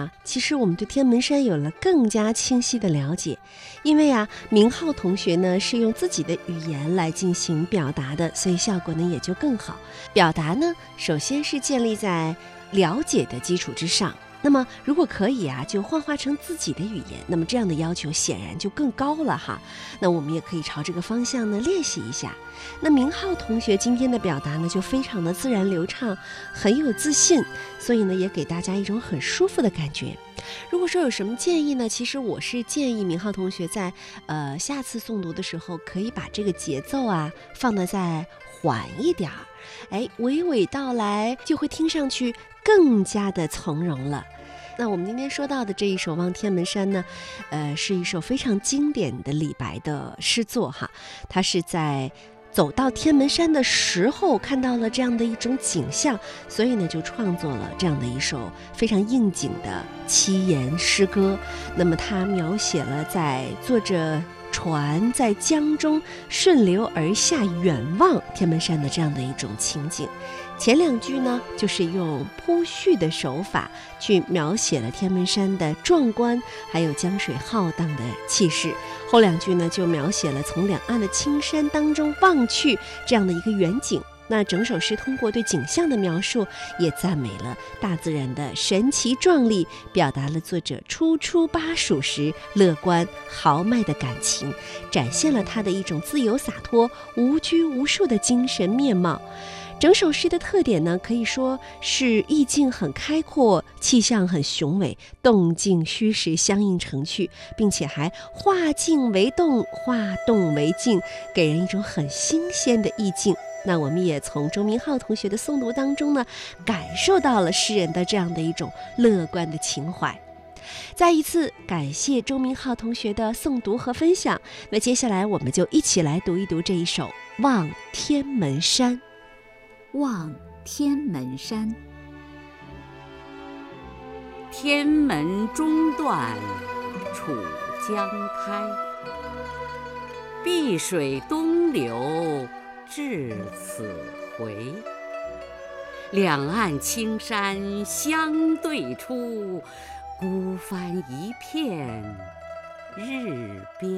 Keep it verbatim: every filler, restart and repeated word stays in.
呢，其实我们对天门山有了更加清晰的了解。因为啊，明浩同学呢是用自己的语言来进行表达的，所以效果呢也就更好。表达呢，首先是建立在了解的基础之上。那么如果可以啊，就幻化成自己的语言，那么这样的要求显然就更高了哈。那我们也可以朝这个方向呢练习一下。那明浩同学今天的表达呢就非常的自然流畅，很有自信，所以呢也给大家一种很舒服的感觉。如果说有什么建议呢，其实我是建议明浩同学在呃下次诵读的时候可以把这个节奏啊放得再缓一点儿，哎，娓娓道来就会听上去更加的从容了。那我们今天说到的这一首《望天门山》呢，呃，是一首非常经典的李白的诗作哈。它是在走到天门山的时候看到了这样的一种景象，所以呢就创作了这样的一首非常应景的七言诗歌。那么它描写了在坐着船在江中顺流而下远望天门山的这样的一种情景。前两句呢就是用铺叙的手法去描写了天门山的壮观，还有江水浩荡的气势。后两句呢就描写了从两岸的青山当中望去这样的一个远景。那整首诗通过对景象的描述，也赞美了大自然的神奇壮丽，表达了作者初出巴蜀时乐观豪迈的感情，展现了他的一种自由洒脱、无拘无束的精神面貌。整首诗的特点呢，可以说是意境很开阔，气象很雄伟，动静虚实相映成趣，并且还化静为动，化动为静，给人一种很新鲜的意境。那我们也从周明浩同学的诵读当中呢，感受到了诗人的这样的一种乐观的情怀。再一次感谢周明浩同学的诵读和分享。那接下来我们就一起来读一读这一首《望天门山》。 望天门山，天门中断楚江开，碧水东流至此回。两岸青山相对出，孤帆一片日边。